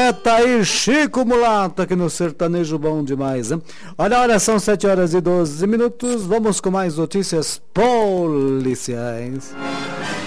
tá aí Chico Mulato aqui no Sertanejo Bom Demais, hein? Olha, são 7 horas e 12 minutos. Vamos com mais notícias policiais.